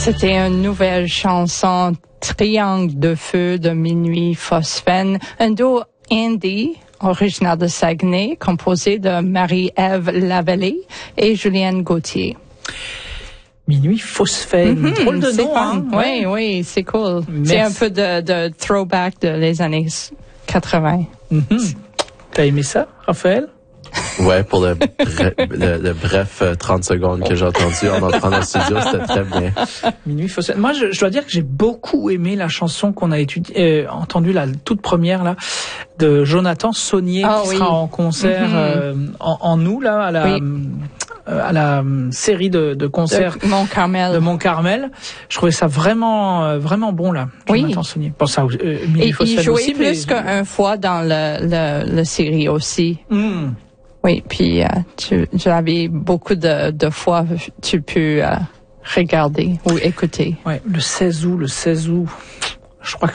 C'était une nouvelle chanson, Triangle de feu de Minuit Phosphène, un duo indie originaire de Saguenay, composé de Marie-Ève Lavallée et Julienne Gauthier. Minuit Phosphène, drôle de nom, hein? Oui, oui, c'est cool. Merci. C'est un peu de throwback de les années 80. T'as aimé ça, Raphaël? Ouais, pour le bref 30 secondes que j'ai entendu en entrant dans le studio, c'était très bien. Minuit Phosphène. Moi, je dois dire que j'ai beaucoup aimé la chanson qu'on a entendue la toute première là de Jonathan Saunier qui sera en concert en août là à la série de concerts de Mont-Carmel. Je trouvais ça vraiment bon là. Jonathan Saunier. Pour ça, Minuit Phosphène il jouait aussi, plus qu'une fois dans la série aussi. Oui, puis j'avais beaucoup de fois tu peux regarder ou écouter. Ouais, le 16 août, je crois que